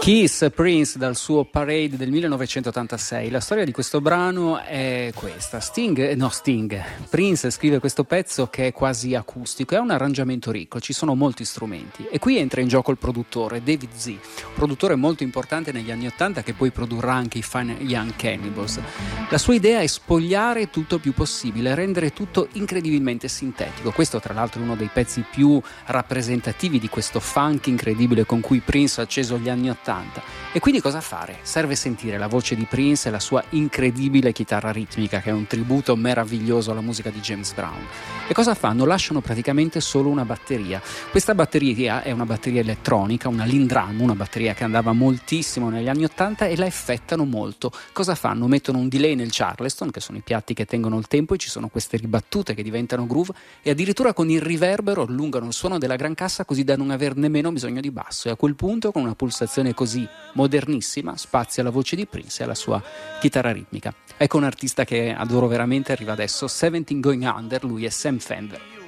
Kiss, Prince, dal suo Parade del 1986. La storia di questo brano è questa. Prince scrive questo pezzo che è quasi acustico, è un arrangiamento ricco, ci sono molti strumenti e qui entra in gioco il produttore David Z, un produttore molto importante negli anni '80 che poi produrrà anche i Fine Young Cannibals. La sua idea è spogliare tutto il più possibile, rendere tutto incredibilmente sintetico. Questo tra l'altro è uno dei pezzi più rappresentativi di questo funk incredibile con cui Prince ha acceso gli anni '80. E quindi cosa fare? Serve sentire la voce di Prince e la sua incredibile chitarra ritmica, che è un tributo meraviglioso alla musica di James Brown. E cosa fanno? Lasciano praticamente solo una batteria. Questa batteria è una batteria elettronica, una Lindrum, una batteria che andava moltissimo negli anni '80, e la effettano molto. Cosa fanno? Mettono un delay nel Charleston, che sono i piatti che tengono il tempo, e ci sono queste ribattute che diventano groove, e addirittura con il riverbero allungano il suono della gran cassa così da non aver nemmeno bisogno di basso, e a quel punto con una pulsazione così modernissima spazia la voce di Prince e la sua chitarra ritmica. Ecco un artista che adoro veramente, arriva adesso, 17 Going Under, lui è Sam Fender.